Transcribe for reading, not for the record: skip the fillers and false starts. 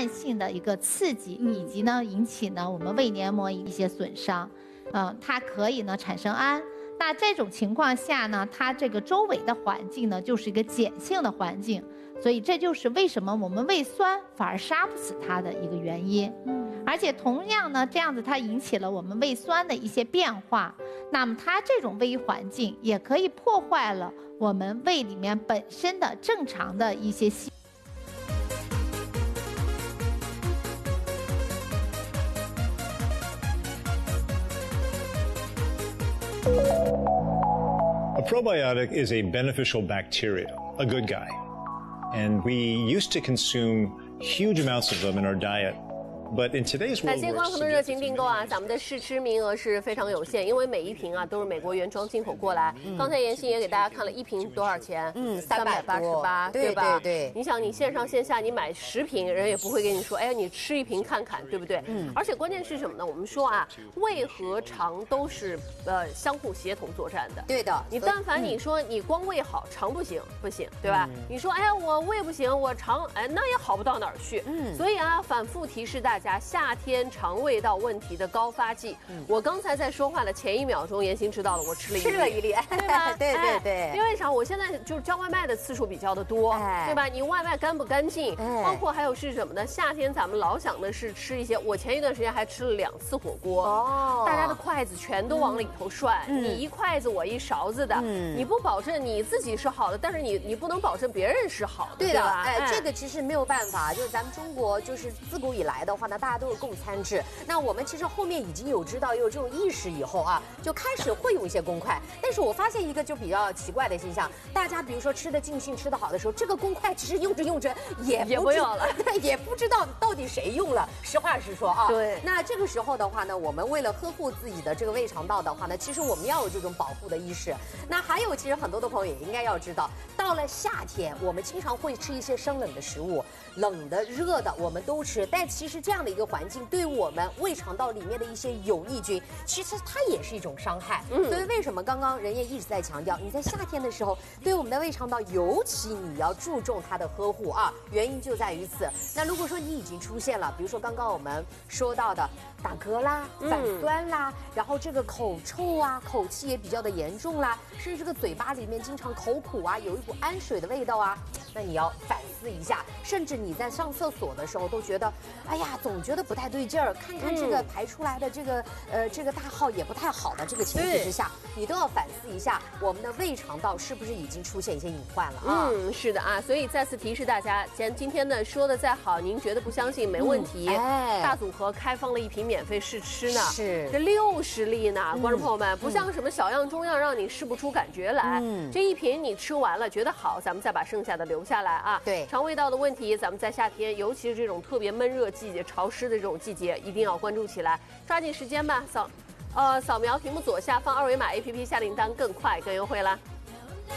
慢性的一个刺激，以及呢引起呢我们胃黏膜一些损伤，它可以呢产生氨。那这种情况下呢，它这个周围的环境呢就是一个碱性的环境，所以这就是为什么我们胃酸反而杀不死它的一个原因。而且同样呢，这样子它引起了我们胃酸的一些变化，那么它这种胃环境也可以破坏了我们胃里面本身的正常的一些细。 A probiotic is a beneficial bacteria, a good guy. And we used to consume huge amounts of them in our diet. But in today's world, 感谢观众朋友的热情订购啊！咱们的试吃名额是非常有限，因为每一瓶啊都是美国原装进口过来。刚才妍希也给大家看了一瓶多少钱？388，对吧？ 对。 你想，你线上线下你买10瓶，人也不会跟你说，哎，你吃一瓶看看，对不对？而且关键是什么呢？我们说啊，胃和肠都是相互协同作战的。 对的。 你但凡你说你光胃好，肠不行，对吧？你说哎，我胃不行，我肠那也好不到哪儿去。所以啊，反复提示大家。夏天肠胃道问题的高发剂，我刚才在说话的前1秒钟，妍希知道了，我吃了一粒，对吧？ 对。 因为啥？我现在就是叫外卖的次数比较的多，对吧？你外卖干不干净？包括还有是什么呢？夏天咱们老想的是吃一些，我前一段时间还吃了2次火锅，大家的筷子全都往里头涮，你一筷子我一勺子的，你不保证你自己是好的，但是你不能保证别人是好的， 对吧？ 这个其实没有办法，就是咱们中国就是自古以来的话呢，大家都是共餐制。那我们其实后面已经有知道有这种意识以后啊，就开始会用一些公筷。但是我发现一个就比较奇怪的现象，大家比如说吃的尽兴、吃的好的时候，这个公筷其实用着也不用了，也不知道到底谁用了。实话实说啊， 对。 那这个时候的话呢，我们为了呵护自己的这个胃肠道的话呢，其实我们要有这种保护的意识。那还有，其实很多的朋友也应该要知道，到了夏天，我们经常会吃一些生冷的食物，冷的、热的我们都吃，但其实这样的一个环境对我们胃肠道里面的一些有益菌，其实它也是一种伤害。所以为什么刚刚人也一直在强调，你在夏天的时候对我们的胃肠道尤其你要注重它的呵护啊，原因就在于此。那如果说你已经出现了，比如说刚刚我们说到的打嗝啦、反酸啦，然后这个口臭啊、口气也比较的严重啦，甚至这个嘴巴里面经常口苦啊，有一股氨水的味道啊，那你要反思一下。甚至你在上厕所的时候都觉得，哎呀，总觉得不太对劲儿，看看这个排出来的这个大号也不太好的这个情绪之下，你都要反思一下我们的胃肠道是不是已经出现一些隐患了啊？ 是的啊，所以再次提示大家，今天呢说的再好，您觉得不相信没问题。大组合开放了1瓶免费试吃呢， 是这60粒呢，观众朋友们，不像什么小样中样让你试不出感觉来，这1瓶你吃完了觉得好，咱们再把剩下的留下来啊。 对， 肠胃道的问题，咱们在夏天，尤其是这种特别闷热季节、潮湿的这种季节，一定要关注起来，抓紧时间吧，扫描屏幕左下方2维码 APP 下订单更快更优惠啦。